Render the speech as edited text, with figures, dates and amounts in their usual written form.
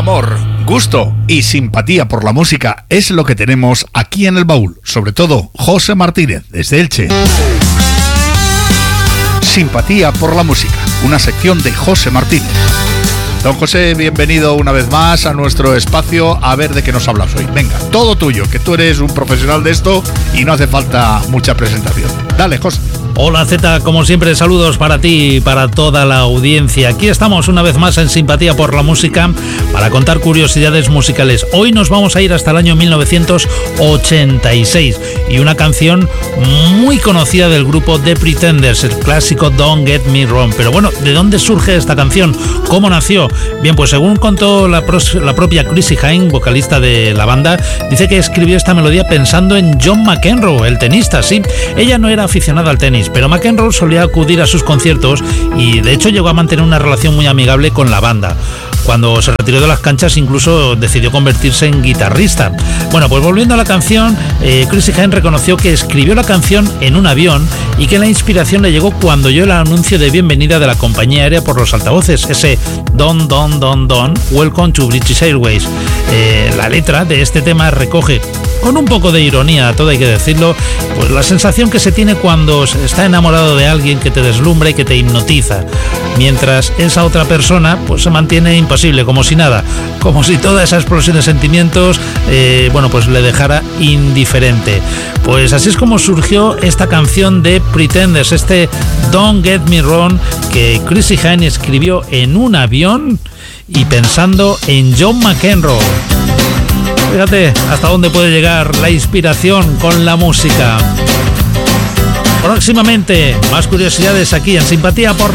Amor, gusto y simpatía por la música es lo que tenemos aquí en El Baúl. Sobre todo, José Martínez, desde Elche. Simpatía por la música, una sección de José Martínez. Don José, bienvenido una vez más a nuestro espacio. A ver de qué nos hablas hoy. Venga, todo tuyo, que tú eres un profesional de esto y no hace falta mucha presentación. Dale, José. Hola Z, como siempre, saludos para ti y para toda la audiencia. Aquí estamos una vez más en Simpatía por la Música para contar curiosidades musicales. Hoy nos vamos a ir hasta el año 1986 y una canción muy conocida del grupo The Pretenders, el clásico Don't Get Me Wrong. Pero bueno, ¿de dónde surge esta canción? ¿Cómo nació? Bien, pues según contó la propia Chrissie Hynde, vocalista de la banda, dice que escribió esta melodía pensando en John McEnroe, el tenista, sí. Ella no era aficionada al tenis, pero McEnroe solía acudir a sus conciertos y de hecho llegó a mantener una relación muy amigable con la banda. Cuando se retiró de las canchas incluso decidió convertirse en guitarrista. Bueno, pues volviendo a la canción, Chrissie Hynde reconoció que escribió la canción en un avión y que la inspiración le llegó cuando oyó el anuncio de bienvenida de la compañía aérea por los altavoces, ese Don, Welcome to British Airways. La letra de este tema recoge, con un poco de ironía, todo hay que decirlo, pues la sensación que se tiene cuando se está enamorado de alguien que te deslumbra y que te hipnotiza, mientras esa otra persona pues se mantiene impasible, como si nada, como si toda esa explosión de sentimientos pues le dejara indiferente. Pues así es como surgió esta canción de Pretenders, este Don't Get Me Wrong, que Chrissie Hynde escribió en un avión y pensando en John McEnroe. Fíjate hasta dónde puede llegar la inspiración con la música. Próximamente, más curiosidades aquí en Simpatía por